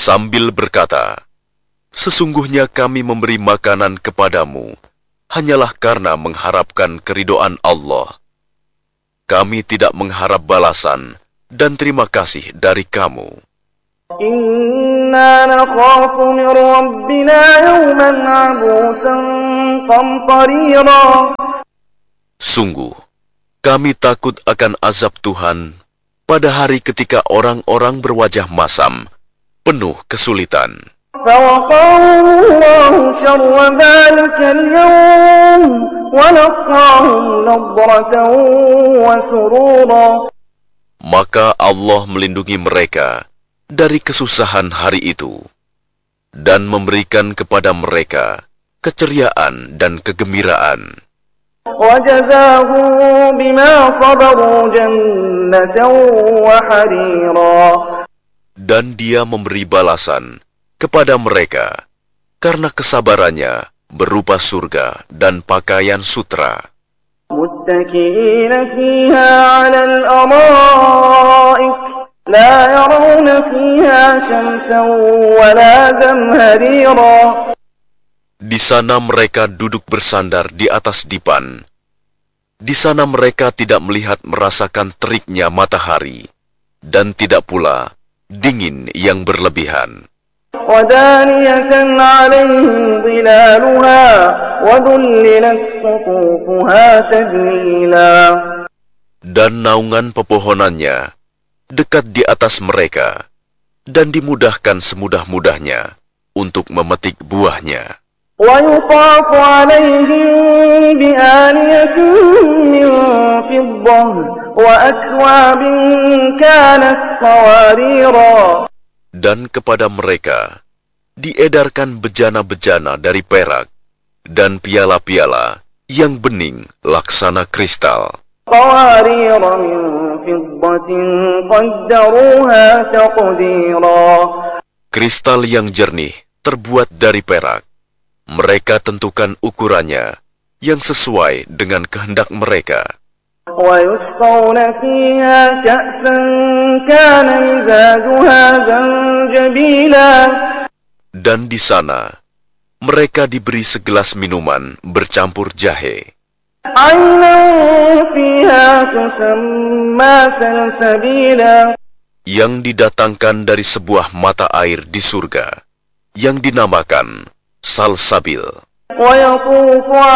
sambil berkata, "Sesungguhnya kami memberi makanan kepadamu hanyalah karena mengharapkan keridhaan Allah. Kami tidak mengharap balasan dan terima kasih dari kamu. Inna nakhafu min rabbina yawman abusan qamtarira." Sungguh, kami takut akan azab Tuhan pada hari ketika orang-orang berwajah masam, penuh kesulitan. فَوَقَاهُمُ اللَّهُ شَرَّ ذَلِكَ الْيَوْمِ وَلَقَّاهُمْ نَضْرَةً وَسُرُورًا. Maka Allah melindungi mereka dari kesusahan hari itu dan memberikan kepada mereka keceriaan dan kegembiraan. وَجَزَاهُم بِمَا صَبَرُوا جَنَّةً وَحَرِيرًا. Dan Dia memberi balasan kepada mereka karena kesabarannya berupa surga dan pakaian sutra. مُتَّكِئِينَ فِيهَا عَلَى الْأَرَائِكِ لَا يَرَوْنَ فِيهَا شَمْسًا وَلَا زَمْهَرِيرًا. Di sana mereka duduk bersandar di atas dipan. Di sana mereka tidak melihat merasakan teriknya matahari, dan tidak pula dingin yang berlebihan. وَدَانِيَةً عَلَيْهِمْ ظِلَالُهَا وَذُلِّلَتْ قُطُوفُهَا تَذْلِيلًا. Dan naungan pepohonannya dekat di atas mereka, dan dimudahkan semudah-mudahnya untuk memetik buahnya. وَيُطَافُ عَلَيْهِمْ بِآنِيَةٍ مِّن فِضَّةٍ وَأَكْوَابٍ كَانَتْ قَوَارِيرَا. Dan kepada mereka diedarkan bejana-bejana dari perak dan piala-piala yang bening laksana kristal. قَوَارِيرَ مِن فِضَّةٍ قَدَّرُوهَا تَقْدِيرًا. Kristal yang jernih terbuat dari perak. Mereka tentukan ukurannya yang sesuai dengan kehendak mereka. وَيُسْقَوْنَ فِيهَا كَأْسًا كَانَ مِزَاجُهَا زَنْجَبِيلًا. Dan di sana mereka diberi segelas minuman bercampur jahe, عَيْنًا فِيهَا تُسَمَّى سَلْسَبِيلًا. yang didatangkan dari sebuah mata air di surga yang dinamakan Salsabil. وَيَطُوفُ